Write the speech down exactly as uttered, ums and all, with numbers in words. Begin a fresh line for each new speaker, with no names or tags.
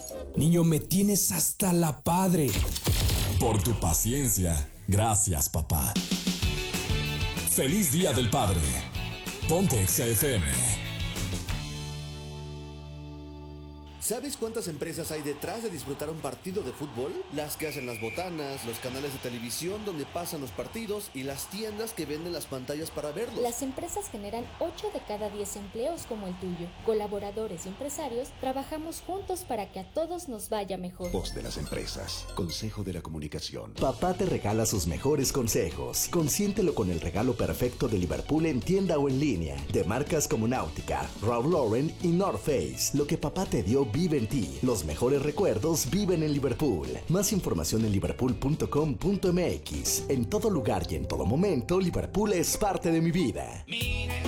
Niño, me tienes hasta la padre.
Por tu paciencia. Gracias, papá. Feliz Día del Padre. Ponte Exa F M.
¿Sabes cuántas empresas hay detrás de disfrutar un partido de fútbol? Las que hacen las botanas, los canales de televisión donde pasan los partidos y las tiendas que venden las pantallas para verlos.
Las empresas generan ocho de cada diez empleos como el tuyo. Colaboradores y empresarios trabajamos juntos para que a todos nos vaya mejor.
Voz de las empresas. Consejo de la Comunicación.
Papá te regala sus mejores consejos. Consiéntelo con el regalo perfecto de Liverpool en tienda o en línea. De marcas como Náutica, Ralph Lauren y North Face. Lo que papá te dio vive en ti. Los mejores recuerdos viven en Liverpool. Más información en liverpool punto com punto m x. En todo lugar y en todo momento, Liverpool es parte de mi vida.
Miren